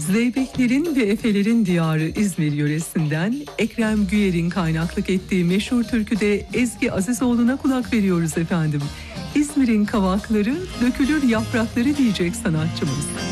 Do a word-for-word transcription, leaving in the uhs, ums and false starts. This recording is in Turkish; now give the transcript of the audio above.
Zeybeklerin ve Efelerin diyarı İzmir yöresinden Ekrem Güyer'in kaynaklık ettiği meşhur türküde Ezgi Azizoğlu'na kulak veriyoruz efendim. İzmir'in kavakları, dökülür yaprakları diyecek sanatçımız.